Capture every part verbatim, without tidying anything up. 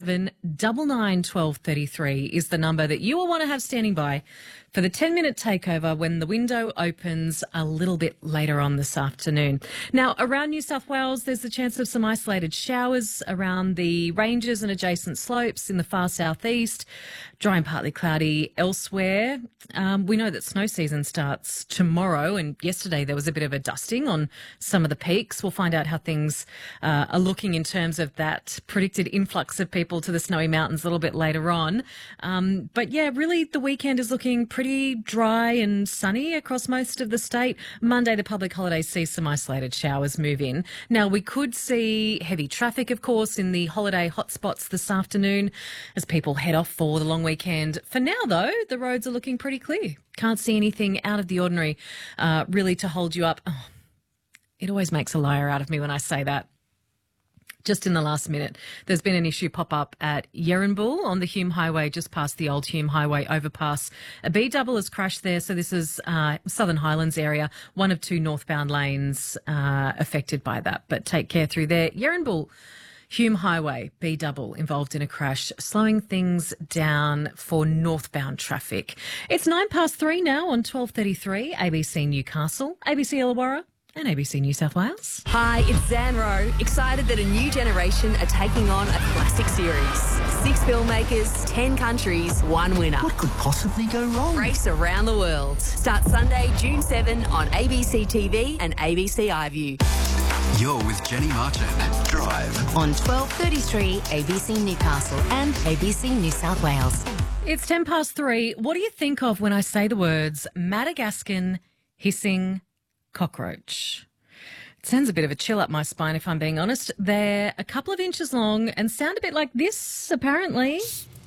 seven, double nine, twelve thirty-three is the number that you will want to have standing by for the ten-minute takeover when the window opens a little bit later on this afternoon. Now, around New South Wales, there's the chance of some isolated showers around the ranges and adjacent slopes in the far southeast. Dry and partly cloudy elsewhere. Um, we know that snow season starts tomorrow, and yesterday there was a bit of a dusting on some of the peaks. We'll find out how things uh, are looking in terms of that predicted influx of people to the snowy mountains a little bit later on. Um, but yeah, really the weekend is looking pretty dry and sunny across most of the state. Monday, the public holiday sees some isolated showers move in. Now, we could see heavy traffic, of course, in the holiday hotspots this afternoon as people head off for the long weekend. For now, though, the roads are looking pretty clear. Can't see anything out of the ordinary uh, really to hold you up. Oh, it always makes a liar out of me when I say that. Just in the last minute, there's been an issue pop up at Yerrinbul on the Hume Highway, just past the old Hume Highway overpass. A B-double has crashed there, so this is uh, Southern Highlands area, one of two northbound lanes uh, affected by that. But take care through there. Yerrinbul, Hume Highway, B-double involved in a crash, slowing things down for northbound traffic. It's nine past three now on twelve thirty-three, A B C Newcastle, A B C Illawarra, and A B C New South Wales. Hi, it's Zan Rowe, excited that a new generation are taking on a classic series. Six filmmakers, ten countries, one winner. What could possibly go wrong? Race around the world. Start Sunday, June seventh on A B C T V and A B C iView. You're with Jenny Martin. Drive. On twelve thirty-three, A B C Newcastle and A B C New South Wales. It's ten past three. What do you think of when I say the words Madagascan hissing cockroach? It sends a bit of a chill up my spine, if I'm being honest. They're a couple of inches long and sound a bit like this, apparently.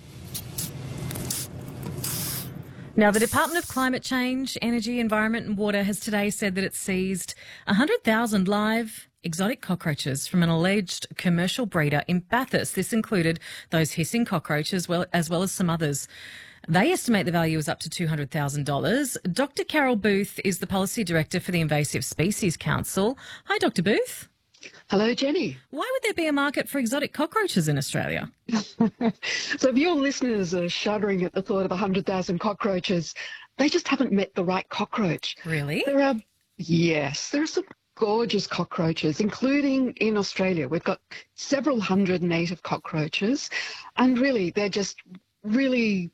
Now, the Department of Climate Change, Energy, Environment and Water has today said that it seized one hundred thousand live exotic cockroaches from an alleged commercial breeder in Bathurst. This included those hissing cockroaches, well, as well as some others. They estimate the value is up to two hundred thousand dollars. Doctor Carol Booth is the Policy Director for the Invasive Species Council. Hi, Doctor Booth. Hello, Jenny. Why would there be a market for exotic cockroaches in Australia? So if your listeners are shuddering at the thought of one hundred thousand cockroaches, they just haven't met the right cockroach. Really? There are, yes, there are some gorgeous cockroaches, including in Australia. We've got several hundred native cockroaches, and really they're just really...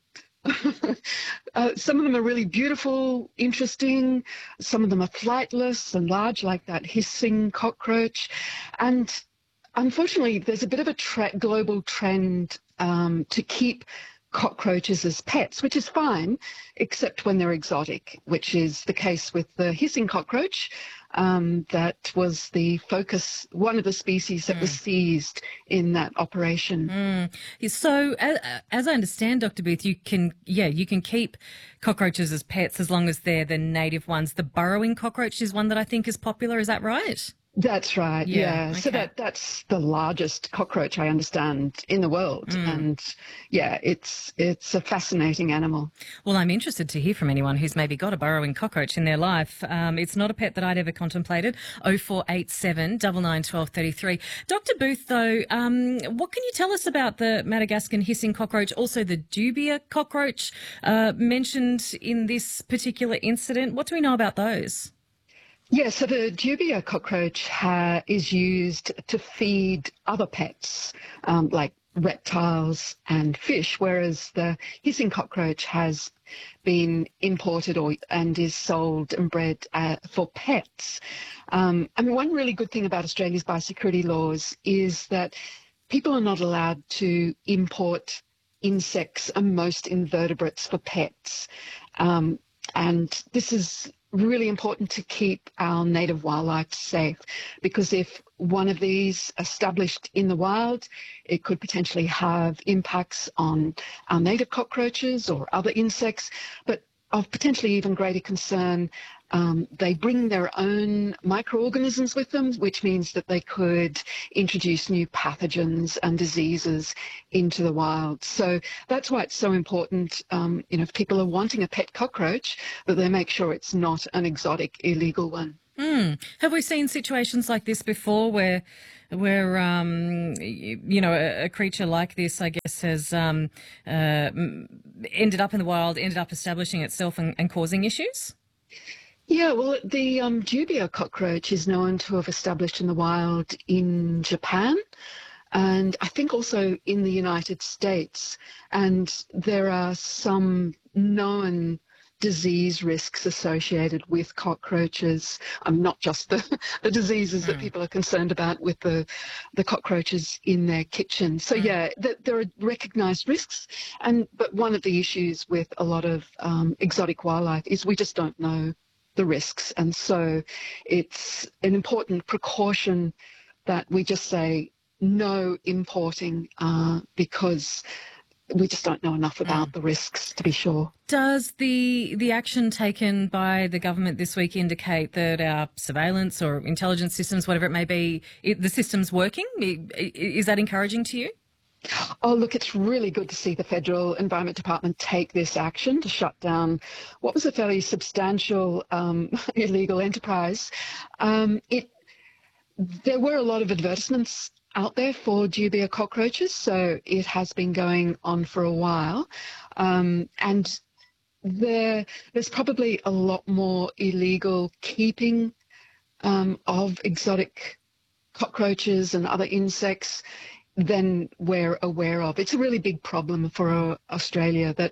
uh, some of them are really beautiful, interesting. Some of them are flightless and large, like that hissing cockroach. And unfortunately, there's a bit of a tra- global trend um, to keep cockroaches as pets, which is fine, except when they're exotic, which is the case with the hissing cockroach. Um, that was the focus, one of the species that mm. was seized in that operation. Mm. So, as, as I understand, Doctor Booth, you can, yeah, you can keep cockroaches as pets as long as they're the native ones. The burrowing cockroach is one that I think is popular. Is that right? That's right, yeah. yeah. Okay. So that that's the largest cockroach, I understand, in the world. Mm. And, yeah, it's it's a fascinating animal. Well, I'm interested to hear from anyone who's maybe got a burrowing cockroach in their life. Um, it's not a pet that I'd ever contemplated. oh four eight seven, nine nine, one two three three. Doctor Booth, though, um, what can you tell us about the Madagascan hissing cockroach, also the dubia cockroach uh, mentioned in this particular incident? What do we know about those? Yeah, so the dubia cockroach ha- is used to feed other pets, um, like reptiles and fish, whereas the hissing cockroach has been imported or and is sold and bred uh, for pets. Um, I mean, one really good thing about Australia's biosecurity laws is that people are not allowed to import insects and most invertebrates for pets. Um, and this is really important to keep our native wildlife safe, because if one of these established in the wild, it could potentially have impacts on our native cockroaches or other insects, but of potentially even greater concern, um, they bring their own microorganisms with them, which means that they could introduce new pathogens and diseases into the wild. So that's why it's so important, um, you know, if people are wanting a pet cockroach, that they make sure it's not an exotic, illegal one. Mm. Have we seen situations like this before where where um, you, you know, a, a creature like this, I guess, has um, uh, ended up in the wild, ended up establishing itself and, and causing issues? Yeah, well, the um, dubia cockroach is known to have established in the wild in Japan and I think also in the United States. And there are some known disease risks associated with cockroaches. Um, not just the, the diseases mm. that people are concerned about with the, the cockroaches in their kitchen. So mm. yeah, th- there are recognised risks. And but one of the issues with a lot of um, exotic wildlife is we just don't know the risks. And so it's an important precaution that we just say no importing uh, because we just don't know enough about mm. the risks to be sure. Does the the action taken by the government this week indicate that our surveillance or intelligence systems, whatever it may be, it, the system's working? Is that encouraging to you? Oh, look, it's really good to see the Federal Environment Department take this action to shut down what was a fairly substantial um, illegal enterprise. Um, it there were a lot of advertisements out there for dubia cockroaches, so it has been going on for a while. Um, and there, there's probably a lot more illegal keeping um, of exotic cockroaches and other insects than we're aware of. It's a really big problem for uh, Australia that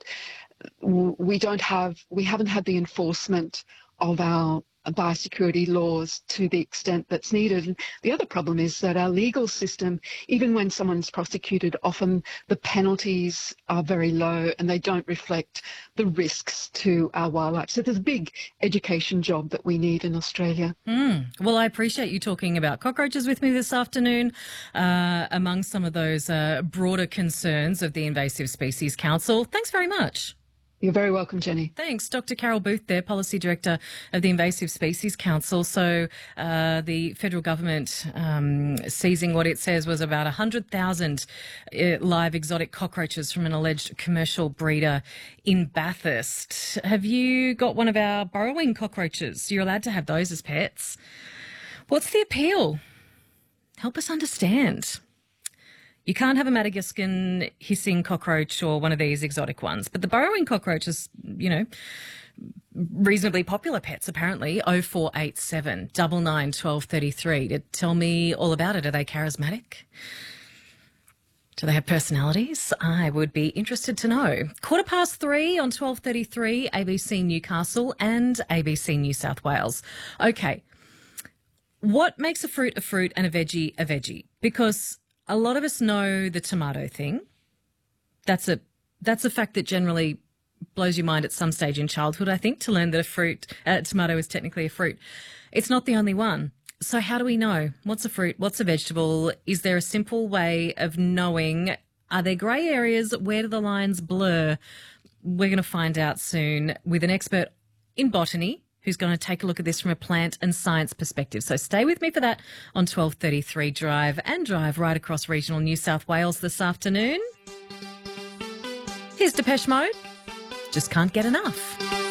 we don't have, we haven't had the enforcement of our biosecurity laws to the extent that's needed. And the other problem is that our legal system, even when someone's prosecuted, often the penalties are very low and they don't reflect the risks to our wildlife. So there's a big education job that we need in Australia. Mm. Well, I appreciate you talking about cockroaches with me this afternoon, uh, among some of those uh, broader concerns of the Invasive Species Council. Thanks very much. You're very welcome, Jenny. Thanks. Doctor Carol Booth there, Policy Director of the Invasive Species Council. So uh, the federal government um, seizing what it says was about one hundred thousand uh, live exotic cockroaches from an alleged commercial breeder in Bathurst. Have you got one of our burrowing cockroaches? You're allowed to have those as pets. What's the appeal? Help us understand. You can't have a Madagascan hissing cockroach or one of these exotic ones. But the burrowing cockroach is, you know, reasonably popular pets, apparently. oh four eight seven, nine nine, one two three three to tell me all about it. Are they charismatic? Do they have personalities? I would be interested to know. Quarter past three on twelve thirty-three, A B C Newcastle and A B C New South Wales. Okay. What makes a fruit a fruit and a veggie a veggie? Because a lot of us know the tomato thing. That's a that's a fact that generally blows your mind at some stage in childhood, I think, to learn that a fruit, a tomato is technically a fruit. It's not the only one. So how do we know? What's a fruit? What's a vegetable? Is there a simple way of knowing? Are there grey areas? Where do the lines blur? We're going to find out soon with an expert in botany who's going to take a look at this from a plant and science perspective. So stay with me for that on twelve thirty-three Drive and Drive right across regional New South Wales this afternoon. Here's Depeche Mode. Just can't get enough.